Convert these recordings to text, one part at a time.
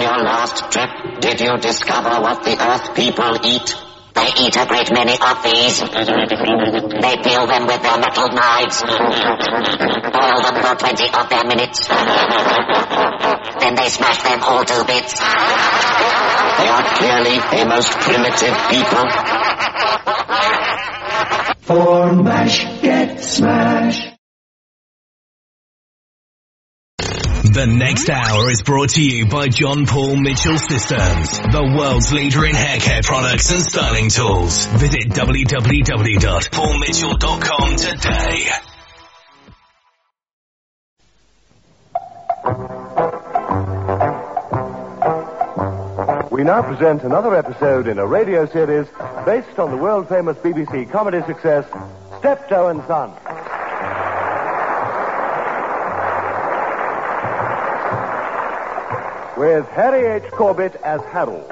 On your last trip, did you discover what the Earth people eat? They eat a great many of these. They peel them with their metal knives. Boil them for 20 of their minutes. Then they smash them all to bits. They are clearly a most primitive people. For MASH, get smash. The next hour is brought to you by John Paul Mitchell Systems, the world's leader in hair care products and styling tools. Visit www.paulmitchell.com today. We now present another episode in a radio series based on the world-famous BBC comedy success, Steptoe and Son. With Harry H. Corbett as Harold.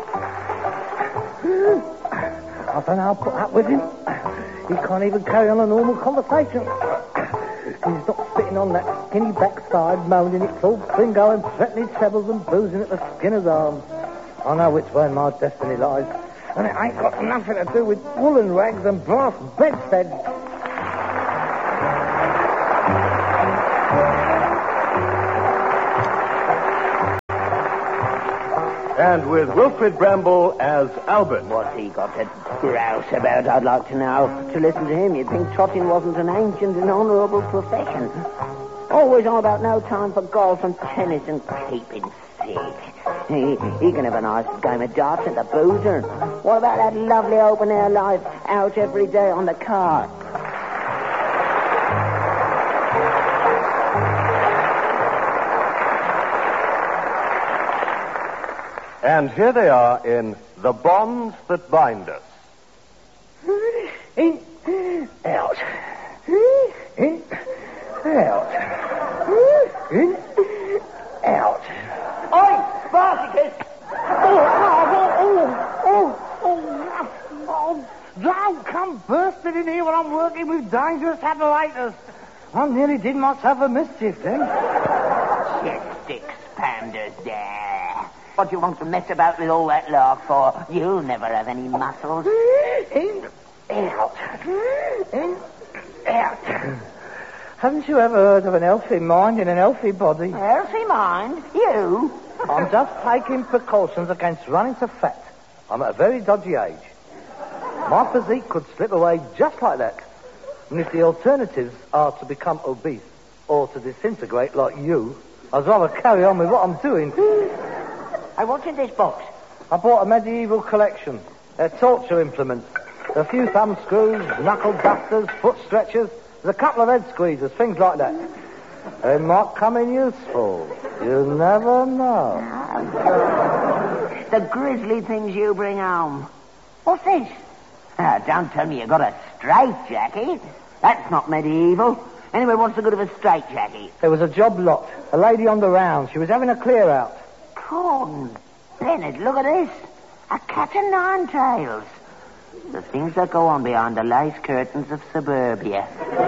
I don't know how to put up with him. He can't even carry on a normal conversation. He's not spitting on that skinny backside, moaning it's all Pringo and threatening trebles and boozing at the Skinner's arms. I know which way my destiny lies, and it ain't got nothing to do with woolen rags and brass bedsteads. And with Wilfrid Bramble as Albert. What's he got to grouse about, I'd like to know? To listen to him, you'd think trotting wasn't an ancient and honourable profession. Always on about no time for golf and tennis and keeping sick. He can have a nice game of darts at the Boozer. What about that lovely open-air life out every day on the car? And here they are in The Bonds That Bind Us. In, out. In, out. In, out. Oi, Spartacus! Don't come bursting in here when I'm working with dangerous apparatus. I nearly did myself a mischief then. Chest expanders there. What do you want to mess about with all that lark for? You'll never have any muscles. In, out. In, out. Haven't you ever heard of an healthy mind in an healthy body? Healthy mind? You? I'm just taking precautions against running to fat. I'm at a very dodgy age. My physique could slip away just like that. And if the alternatives are to become obese or to disintegrate like you, I'd rather carry on with what I'm doing. Hey, what's in this box? I bought a medieval collection. They're torture implements. A few thumb screws, knuckle dusters, foot stretchers. There's a couple of head squeezers, things like that. They might come in useful. You never know. The grisly things you bring home. What's this? Don't tell me you got a straitjacket. That's not medieval. Anyway, what's the good of a straitjacket? There was a job lot. A lady on the round. She was having a clear out. Oh, Bennett, look at this. A cat o' nine tails. The things that go on behind the lace curtains of suburbia.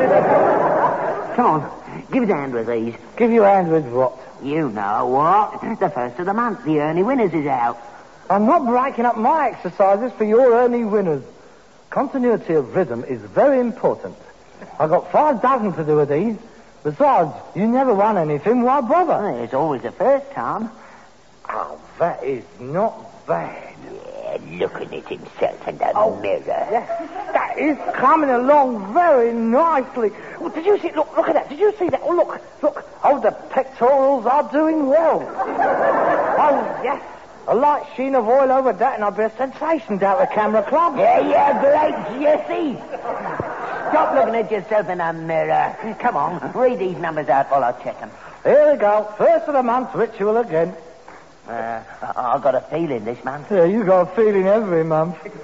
Come on, give us a hand with these. Give you a hand with what? You know what. The first of the month, the Ernie Winners is out. I'm not breaking up my exercises for your Ernie Winners. Continuity of rhythm is very important. I've got 5 dozen to do with these. Besides, you never won anything. Why bother? Well, there's always a first time. Oh, that is not bad. Yeah, looking at himself in the mirror. Yes, that is coming along very nicely. Oh, did you see? Look at that. Did you see that? Oh, look. Oh, the pectorals are doing well. Oh, yes. A light sheen of oil over that, and I'll be a sensation down at the camera club. Yeah, great, Jesse. Stop looking at yourself in a mirror. Come on, read these numbers out while I check them. Here we go. First of the month, ritual again. I've got a feeling this month. Yeah, you got a feeling every month. You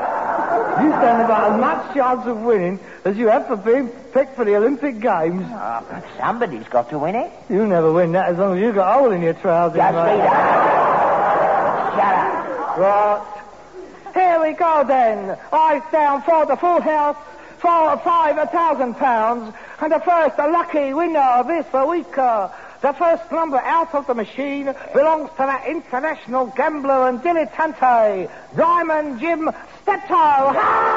stand about as much chance of winning as you have for being picked for the Olympic Games. Oh, somebody's got to win it. You never win that as long as you got a hole in your trousers, Just mate. read out. Shut up. Right. Here we go, then. Eyes down for the full house for £5,000. And the first lucky winner this week, The first number out of the machine belongs to that international gambler and dilettante, Diamond Jim Steptoe.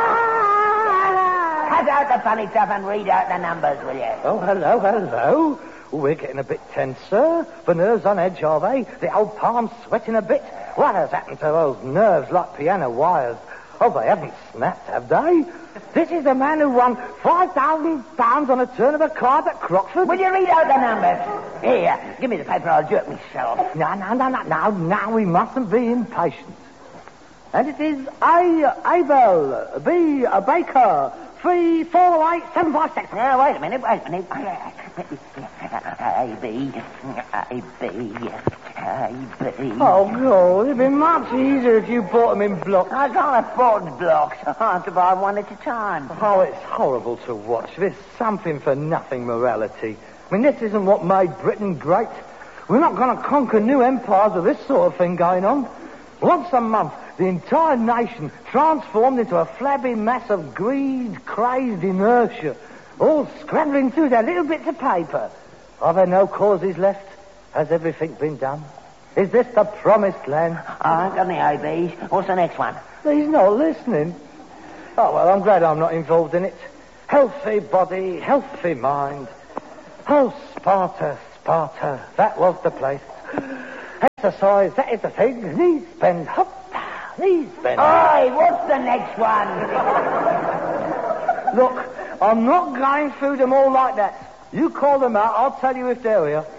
Cut out the funny stuff and read out the numbers, will you? Oh, hello. We're getting a bit tense, sir. The nerves on edge, are they? The old palms sweating a bit? What has happened to those nerves like piano wires? Oh, they haven't snapped, have they? This is the man who won £5,000 on a turn of a card at Crockford. Will you read out the numbers? Here, give me the paper, I'll jerk myself. Now, we mustn't be impatient. And it is Abel, B, Baker, 3, 4, 8, 7, 5, 6. Wait a minute. A, B. Oh, God, it'd be much easier if you bought them in blocks. I can't afford blocks. I have to buy one at a time. Oh, it's horrible to watch. This something-for-nothing morality. I mean, this isn't what made Britain great. We're not going to conquer new empires with this sort of thing going on. Once a month, the entire nation transformed into a flabby mass of greed-crazed inertia, all scrambling through their little bits of paper. Are there no causes left? Has everything been done? Is this the promised land? I ain't got any ABs. What's the next one? He's not listening. Oh, well, I'm glad I'm not involved in it. Healthy body, healthy mind. Oh, Sparta, that was the place. Exercise, that is the thing. Knees bend, hop, knees bend. Oi, what's the next one? Look, I'm not going through them all like that. You call them out, I'll tell you if they're here.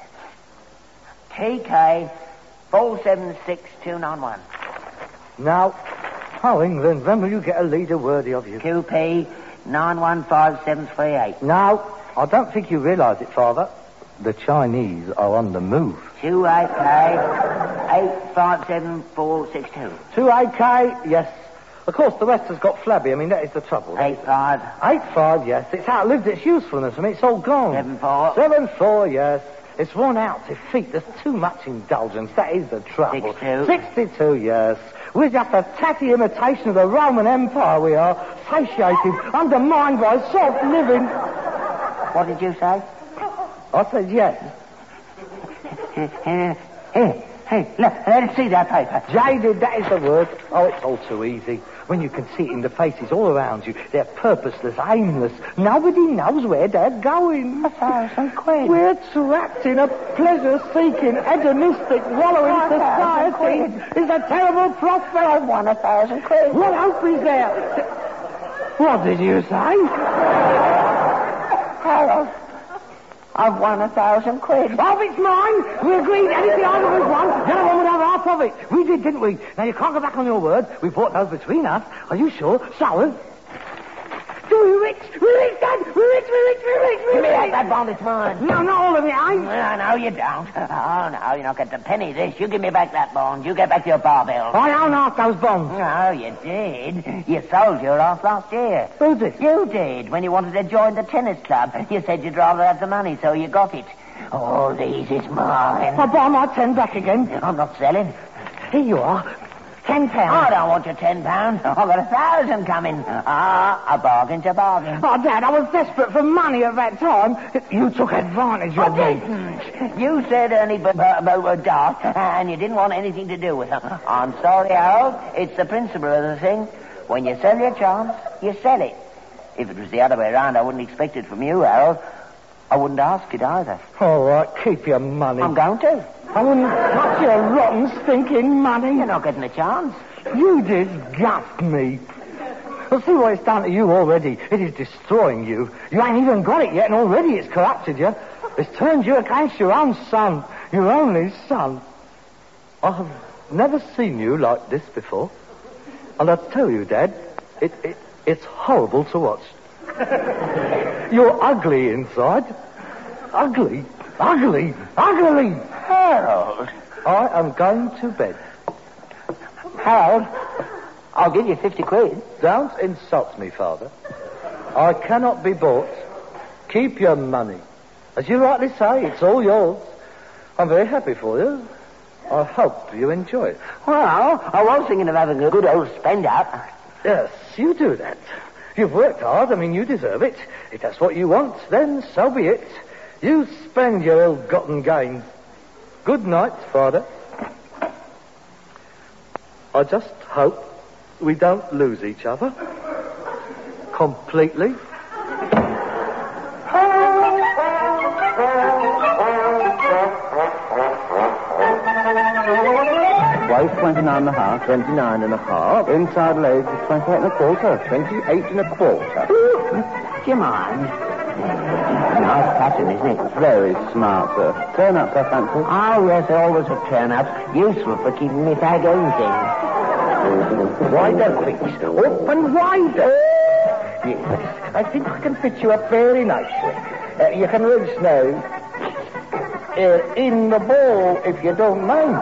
TK 476291. Now, England, when will you get a leader worthy of you? QP 915738. Now, I don't think you realise it, Father. The Chinese are on the move. 2AK 857462. 2AK, yes. Of course, the rest has got flabby. I mean, that is the trouble. 85. 85, yes. It's outlived its usefulness. I mean, it's all gone. 74. 74, yes. It's worn out defeat. There's too much indulgence. That is the trouble. 62. 62, yes. We're just a tatty imitation of the Roman Empire, we are. Satiated, undermined by soft living. What did you say? I said yes. Hey, look, let's see that paper. Jaded, that is the word. Oh, it's all too easy. When you can see it in the faces all around you, they're purposeless, aimless. Nobody knows where they're going. £1,000. We're trapped in a pleasure-seeking, hedonistic, wallowing society. It's a terrible prospect. I've won £1,000. What hope is there? What did you say? Harold, I've won £1,000. Oh, it's mine. We agreed anything either of us won, the other one would have half of it. We did, didn't we? Now, you can't go back on your word. We bought those between us. Are you sure? So, we're rich. We're rich, Dad. We're rich. Give me that bond, it's mine. No, not all of it, ain't. No, you don't. Oh, no, you're not getting a penny of this. You give me back that bond. You get back your bar bill. I own half those bonds. No, you did. You sold your half last year. Who did? You did, when you wanted to join the tennis club. You said you'd rather have the money, so you got it. All these is mine. I buy my 10 back again. I'm not selling. Here you are. £10. I don't want your £10. I've got 1,000 coming. A bargain's a bargain. Oh, Dad, I was desperate for money at that time. You took advantage of me. I didn't. You said Ernie were daft, and you didn't want anything to do with them. I'm sorry, Harold. It's the principle of the thing. When you sell your chance, you sell it. If it was the other way around, I wouldn't expect it from you, Harold. I wouldn't ask it either. All right, keep your money. I'm going to. I wouldn't touch your rotten, stinking money. You're not getting a chance. You disgust me. Well, see what it's done to you already. It is destroying you. You ain't even got it yet, and already it's corrupted you. It's turned you against your own son, your only son. I have never seen you like this before. And I tell you, Dad, it's horrible to watch. You're ugly inside. Ugly. Harold. I am going to bed. Harold, I'll give you 50 quid. Don't insult me, Father. I cannot be bought. Keep your money. As you rightly say, it's all yours. I'm very happy for you. I hope you enjoy it. Well, I was thinking of having a good old spend-out. Yes, you do that. You've worked hard. I mean, you deserve it. If that's what you want, then so be it. You spend your ill-gotten gains. Good night, Father. I just hope we don't lose each other. Completely. Wife, 29.5. 29.5. Inside leg, 28.25. 28.25. Do you mind? Nice pattern, isn't it? Very smart, sir. Turn-ups, I fancy. Oh, yes, always a turn-up. Useful for keeping me fag easy. Wider, please. Open wider. Yes, I think I can fit you up very nicely. You can rest now. In the bowl, if you don't mind.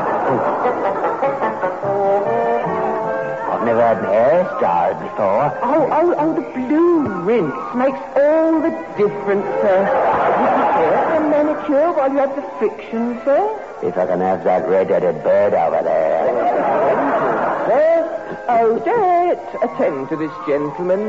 I've never had an hairstyle before. Oh, the blue rinse makes all the difference, sir. You prefer a manicure while you have the friction, sir? If I can have that red-headed bird over there. Sir? Oh, Dad, attend to this gentleman.